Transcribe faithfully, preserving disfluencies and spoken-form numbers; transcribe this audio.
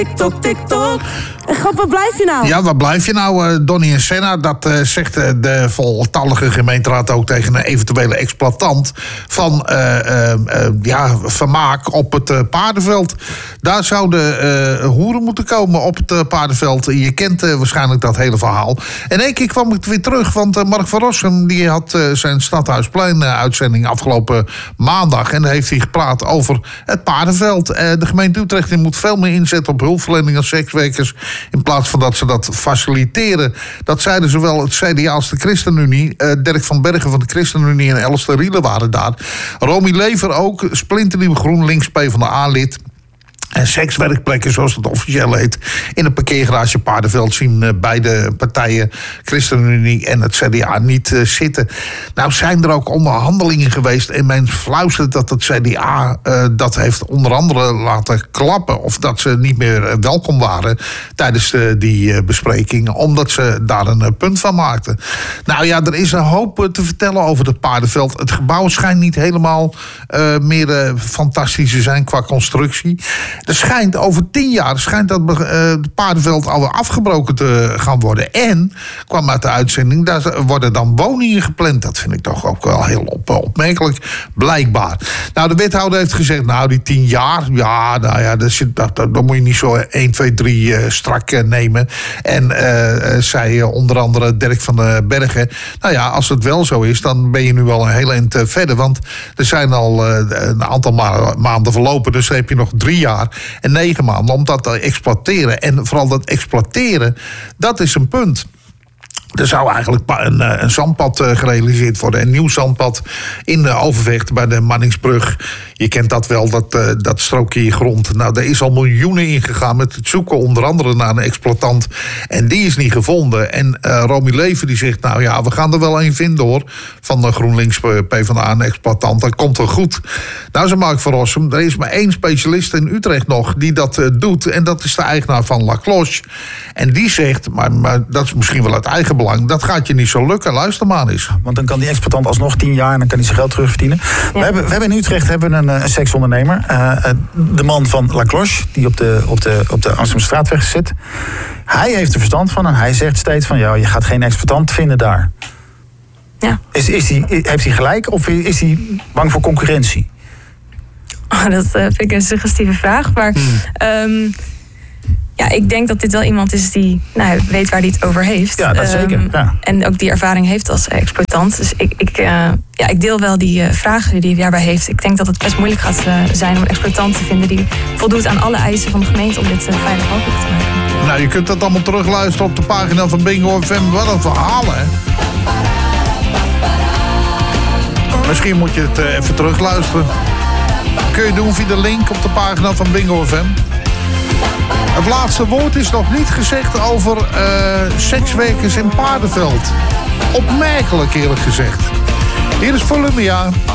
TikTok, TikTok. En grap, waar blijf je nou? Ja, waar blijf je nou, uh, Donnie en Senna? Dat uh, zegt uh, de voltallige gemeenteraad ook tegen een eventuele exploitant van uh, uh, uh, ja, vermaak op het uh, paardenveld. Daar zouden uh, hoeren moeten komen op het uh, paardenveld. Je kent uh, waarschijnlijk dat hele verhaal. En één keer kwam ik weer terug, want uh, Mark van Rossum die had uh, zijn Stadhuisplein-uitzending afgelopen maandag. En daar heeft hij gepraat over het paardenveld. Uh, de gemeente Utrecht die moet veel meer inzetten op hulpverlening aan sekswerkers, in plaats van dat ze dat faciliteren. Dat zeiden zowel het C D A als de ChristenUnie. Uh, Dirk van Bergen van de ChristenUnie en Elster Riele waren daar. Romy Lever ook, splinternieuw GroenLinks PvdA-lid. En sekswerkplekken, zoals het officieel heet, in een parkeergarage Paardenveld zien uh, beide partijen, ChristenUnie en het C D A, niet uh, zitten. Nou zijn er ook onderhandelingen geweest en men fluistert dat het C D A uh, dat heeft onder andere laten klappen, of dat ze niet meer uh, welkom waren tijdens uh, die uh, besprekingen, omdat ze daar een uh, punt van maakten. Nou ja, er is een hoop uh, te vertellen over het Paardenveld. Het gebouw schijnt niet helemaal uh, meer uh, fantastisch te zijn qua constructie. Er schijnt over tien jaar schijnt dat uh, het paardenveld alweer afgebroken te gaan worden. En, kwam uit de uitzending, daar worden dan woningen gepland. Dat vind ik toch ook wel heel op, opmerkelijk, blijkbaar. Nou, de wethouder heeft gezegd, nou, die tien jaar, ja, nou ja, dat, dat, dat, dat moet je niet zo één, twee, drie uh, strak uh, nemen. En uh, zei uh, onder andere Dirk van den Bergen, nou ja, als het wel zo is, dan ben je nu wel een heel eind uh, verder. Want er zijn al uh, een aantal ma- maanden verlopen, dus dan heb je nog drie jaar en negen maanden om dat te exploiteren. En vooral dat exploiteren, dat is een punt. Er zou eigenlijk een, een zandpad gerealiseerd worden. Een nieuw zandpad in Overvecht bij de Manningsbrug. Je kent dat wel, dat, uh, dat strookje grond. Nou, daar is al miljoenen in gegaan met het zoeken onder andere naar een exploitant. En die is niet gevonden. En uh, Romy Lever die zegt, nou ja, we gaan er wel een vinden hoor. Van de GroenLinks PvdA een exploitant. Dat komt wel goed. Nou, ze Mark van Rossum, er is maar één specialist in Utrecht nog die dat uh, doet. En dat is de eigenaar van La Cloche. En die zegt, maar, maar dat is misschien wel uit eigen belang, dat gaat je niet zo lukken, luister maar eens. Want dan kan die exploitant alsnog tien jaar en dan kan hij zijn geld terugverdienen. Ja. We, hebben, we hebben in Utrecht hebben een, een seksondernemer. Uh, de man van La Cloche, die op de, op de, op de Amsterdamstraatweg zit. Hij heeft er verstand van en hij zegt steeds van, ja, je gaat geen exploitant vinden daar. Ja. Is, is die, heeft hij gelijk of is hij bang voor concurrentie? Oh, dat uh, vind ik een suggestieve vraag. Maar hmm. um, ja, ik denk dat dit wel iemand is die nou, weet waar hij het over heeft. Ja, dat zeker. Um, ja. En ook die ervaring heeft als exploitant. Dus ik, ik, uh, ja, ik deel wel die uh, vragen die hij daarbij heeft. Ik denk dat het best moeilijk gaat uh, zijn om een exploitant te vinden die voldoet aan alle eisen van de gemeente om dit uh, veilig mogelijk te maken. Nou, je kunt dat allemaal terugluisteren op de pagina van Bingo F M. Wat een verhaal, hè? Misschien moet je het uh, even terugluisteren. Kun je doen via de link op de pagina van Bingo F M. Het laatste woord is nog niet gezegd over uh, sekswerkers in Paardenveld. Opmerkelijk, eerlijk gezegd. Hier is Volumia.